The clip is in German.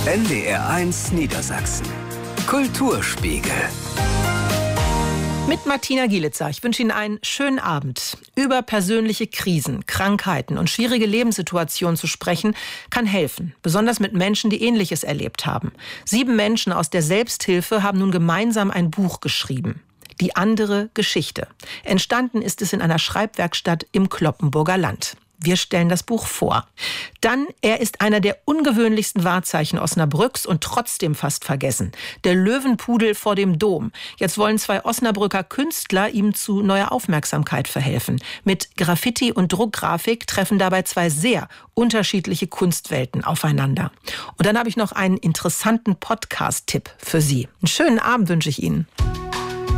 NDR1 Niedersachsen. Kulturspiegel. Mit Martina Gielitzer. Ich wünsche Ihnen einen schönen Abend. Über persönliche Krisen, Krankheiten und schwierige Lebenssituationen zu sprechen, kann helfen. Besonders mit Menschen, die Ähnliches erlebt haben. 7 Menschen aus der Selbsthilfe haben nun gemeinsam ein Buch geschrieben. Die andere Geschichte. Entstanden ist es in einer Schreibwerkstatt im Cloppenburger Land. Wir stellen das Buch vor. Dann, er ist einer der ungewöhnlichsten Wahrzeichen Osnabrücks und trotzdem fast vergessen. Der Löwenpudel vor dem Dom. Jetzt wollen 2 Osnabrücker Künstler ihm zu neuer Aufmerksamkeit verhelfen. Mit Graffiti und Druckgrafik treffen dabei 2 sehr unterschiedliche Kunstwelten aufeinander. Und dann habe ich noch einen interessanten Podcast-Tipp für Sie. Einen schönen Abend wünsche ich Ihnen.